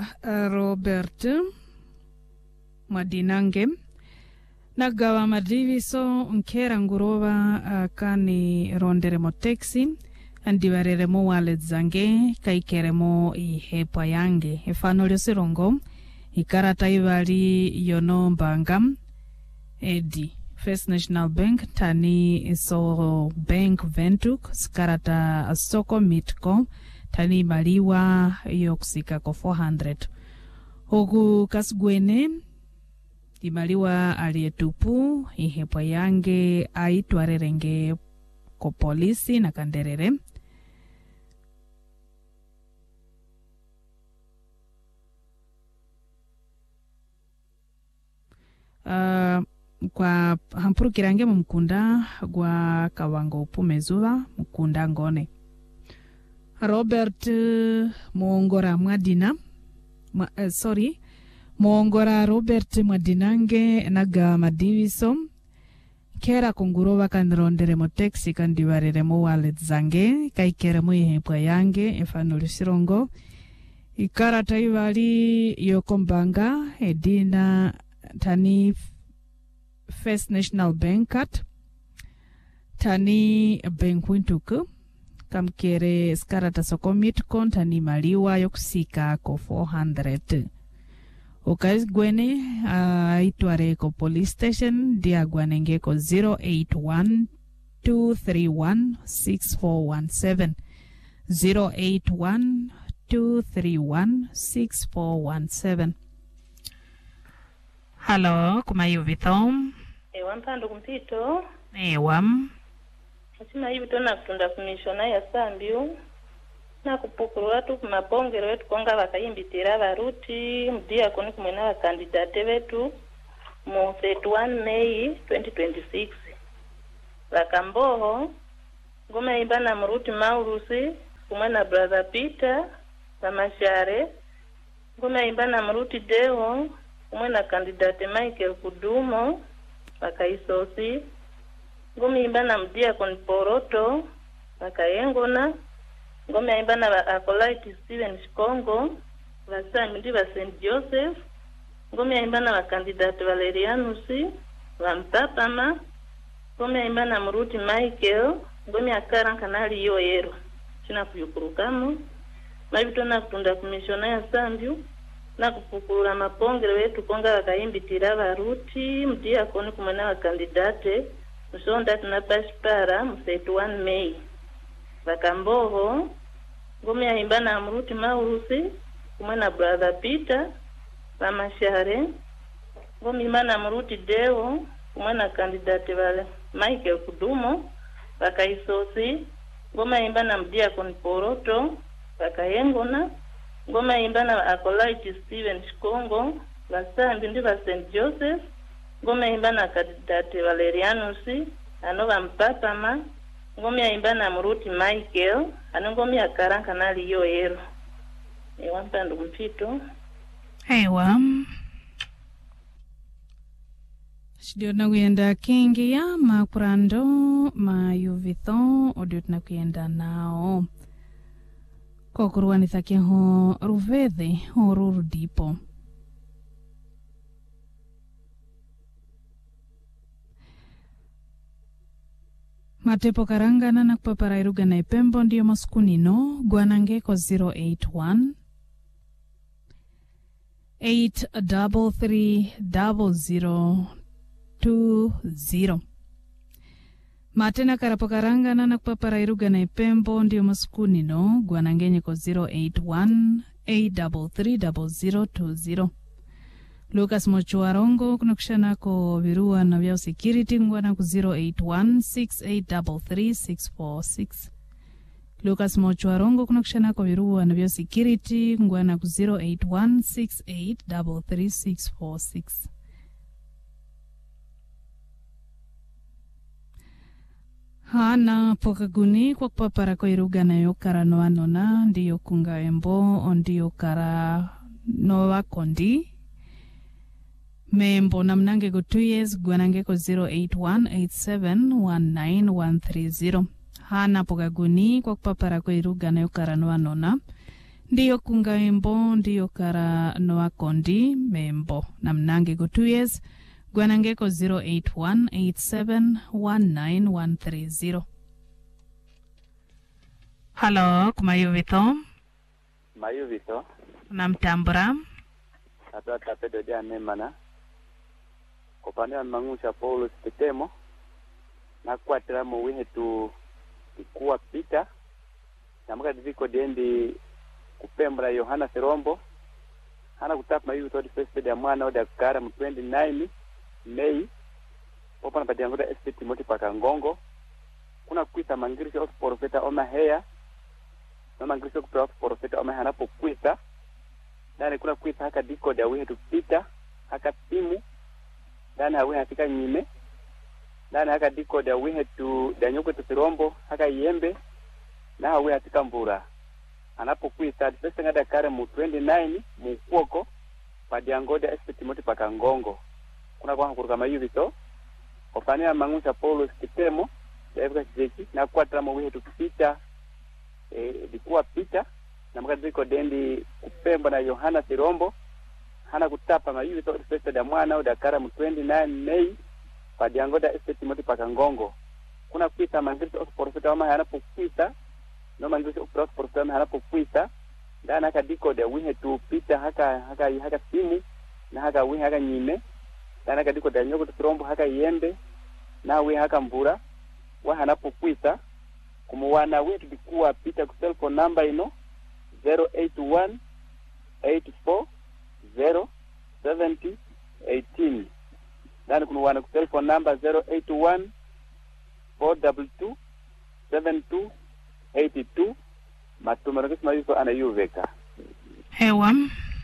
Robert Mwadinange nagawa madiviso nkera ngurova kani ronderemo taxi andivareremo wallet zange kaikeremo ihepa yange efano lyosirongo ikarata ivari yono mbanga edi First National Bank tani so bank ventuk skarata soko mitko tani maliwa yokusika ko 400 ogu kasgwene imaliwa alietupu ihepa yange aitwarerenge ko polisi na kanderere kwa hampurukirange mukunda gwa kawango upumezuva mukunda ngone Robert Muongora Mwadina Muongora Robert Mwadinange naga madiviso kera kungurova kanronderemo taxi kandivareremo wallet zange kaikeremo ihepwa yange efano lisirongo ikarata ivari yokombanga edina tani First National Bank kat tani bank wintuku kamkere skarata sokomit kon tani maliwa yokusika ko 400 ukazgwene itware ko police station dia gwanenge ko 0812316417 0812316417. Hello, kumayuvithom Wampando kumpito wam Asima hivi tona kutunda kumishona ya Sambiu na kupukuru watu kumapongero wetu konga wakayimbitira baruti mdia koni kumwena wa kandidate wetu mu 31 May 2026 wakamboho ngome imba na mruti Maurusi kumwena brother Peter wa Mashare ngome imba na mruti Deo kumwena kandidate Michael Kudumo wakaisosi ngome imba na mdia koni Poroto wakayengona ngome imba na Acolyte Steven Shikongo wasami ndi wa St. Joseph ngome imba na kandidate Valerianusi wa Mpapama ngome imba na mruti Michael ngome akara kanali yoyero china kuyukurukamu mabitona kutunda kumishona ya Sambiu na kupukura mapongero wetu konga wakayimbitira baruti mdia koni kumwena wa kandidate musonda tunapashipara mu 31 May wakamboho ngome ya imba na mruti Maurusi kumwena brother Peter wa Mashare ngome imba na mruti Deo kumwena kandidate wale Michael Kudumo wakaisosi ngome imba na mdia koni Poroto wakayengona ngome imba na Acolyte Steven Shikongo wasambi ndi wa St. Joseph ngome imba na kandidate Valerianusi anova Mpapama ngome imba na mruti Michael ngome ya karanka nali yoyero wampando kumpito Shidio na kuyenda kingi ya makurando mayuvitho odio na kuyenda nao kokuruwani thake ho ruvethe ho rurudipo matepo karangana na kupapara iruga na ipembo ndiyo masukunino gwanange ko 081 8330020 matena karapo karangana na kupapara iruga na ipembo ndiyo masukunino gwanangenye ko 081 8330020 Lucas Mochuarongo kunakushana ko virua na vya security ngwana ku 0816833646 Lucas Mochuarongo kunakushana ko virua na vya security ngwana ku 0816833646 Hana pokaguni kwa kupapara ko iruga na yo karano anona ndiyo kunga embo ndiyo kara nowa kondi membo na mnange go 2 years gwanange ko 0818719130 hana pokaguni kwa kupapara ko iruga na yo karano anona Ndiyo kunga embo, ndiyo kara noa kondi membo. Namnange go 2 years. Gwanangeko 08187193130. Hello, kumayuvito. Mayuvito. Namtambura. Ata tapedo dia nemana. Kopania mangusha Paulo Spitemo. Na kwatira mo wihetu ikuwa pita. Namaka diviko dendi kupembra Yohana Serombo. Hana kutapa mayuvito di first ya mwana oda kara mu 29 Mei. Opa na padiangoda SP Timothy Pakangongo. Kuna kuita mangirisi of profeta oma heya. Na mangirisi of profeta oma hanapo kuita. Dani kuna kuita haka diko da wihetu pita. Haka timu. Dani hawe hatika nyime. Dani haka diko da wihetu danyoko Serombo. Haka yembe. Na hawe hatika mbura. Anapo kuita dipesa ngada kare mu 29 mu kuoko. Padiangoda SP Timothy Pakangongo. Kuna kwa hakuruka mayuvito. Ofania mangusha Paulo Spitemo. Daivika chizeki. Na kwa tramo wihetu kupita. Dikuwa pita. Na mkaziko dendi kupemba na Yohana Serombo. Hana kutapa mayuvito. Dipesa da mwana o dakara mu 29 Mei. Padiangoda SP Timothy Pakangongo. Kuna kuita mangirisi of profeta wama hanapo kuita. No mangirisi of profeta wama hanapo kuita. Dana haka diko da wihetu pita haka simu. Na haka wihe haka nyime. Dana kadiko da nyoko Serombo haka yembe. Na we haka mbura. Wa hanapo kuita. Kumuwana wetu dikuwa pita ku telephone number ino 081 84 070 18. Dana kumuwana ku telephone number 081 422 72 82. Matumero kisima yuko anayuveka. Hewa.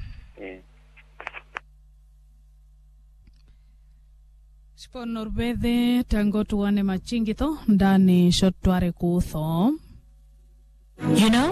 Sipo norbede tango tuwane machingito ndani shotware kutho. You know?